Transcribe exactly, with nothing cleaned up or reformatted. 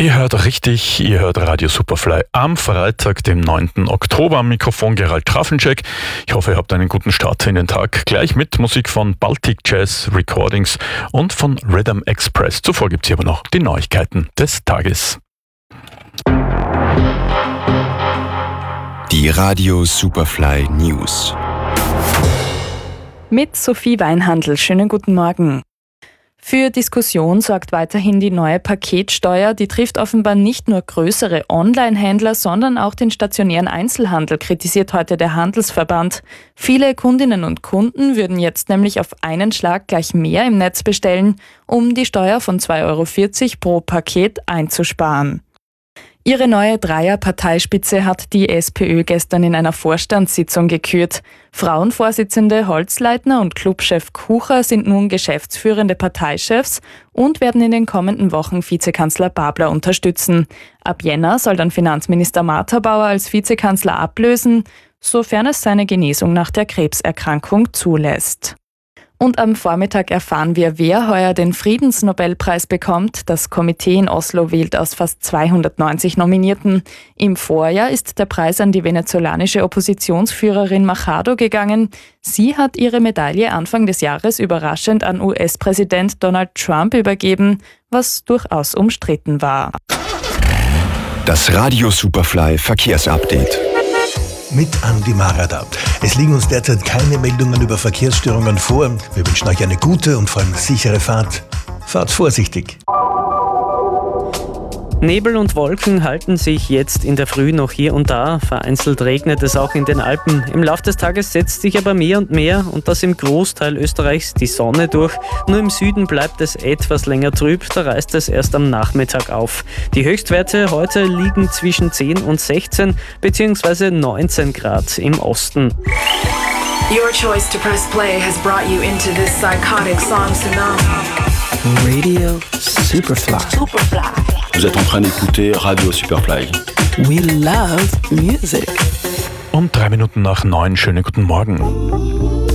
Ihr hört richtig, ihr hört Radio Superfly am Freitag, dem neunten Oktober. Am Mikrofon Gerald Trafenczek. Ich hoffe, ihr habt einen guten Start in den Tag. Gleich mit Musik von Baltic Jazz Recordings und von Rhythm Express. Zuvor gibt es hier aber noch die Neuigkeiten des Tages. Die Radio Superfly News. Mit Sophie Weinhandl. Schönen guten Morgen. Für Diskussion sorgt weiterhin die neue Paketsteuer. Die trifft offenbar nicht nur größere Online-Händler, sondern auch den stationären Einzelhandel, kritisiert heute der Handelsverband. Viele Kundinnen und Kunden würden jetzt nämlich auf einen Schlag gleich mehr im Netz bestellen, um die Steuer von zwei Euro vierzig pro Paket einzusparen. Ihre neue Dreier-Parteispitze hat die SPÖ gestern in einer Vorstandssitzung gekürt. Frauenvorsitzende Holzleitner und Clubchef Kucher sind nun geschäftsführende Parteichefs und werden in den kommenden Wochen Vizekanzler Babler unterstützen. Ab Jänner soll dann Finanzminister Martha-Bauer als Vizekanzler ablösen, sofern es seine Genesung nach der Krebserkrankung zulässt. Und am Vormittag erfahren wir, wer heuer den Friedensnobelpreis bekommt. Das Komitee in Oslo wählt aus fast zweihundertneunzig Nominierten. Im Vorjahr ist der Preis an die venezolanische Oppositionsführerin Machado gegangen. Sie hat ihre Medaille Anfang des Jahres überraschend an U S-Präsident Donald Trump übergeben, was durchaus umstritten war. Das Radio Superfly Verkehrsupdate. Mit Andi Marada. Es liegen uns derzeit keine Meldungen über Verkehrsstörungen vor. Wir wünschen euch eine gute und vor allem sichere Fahrt. Fahrt vorsichtig. Nebel und Wolken halten sich jetzt in der Früh noch hier und da. Vereinzelt regnet es auch in den Alpen. Im Laufe des Tages setzt sich aber mehr und mehr und das im Großteil Österreichs die Sonne durch. Nur im Süden bleibt es etwas länger trüb, da reißt es erst am Nachmittag auf. Die Höchstwerte heute liegen zwischen zehn und sechzehn bzw. neunzehn Grad im Osten. Your choice to press play has brought you into this psychotic song tsunami. Radio Superfly. Superfly. Vous êtes en train d'écouter Radio Superfly. We love music. Um drei Minuten nach neun, schönen guten Morgen.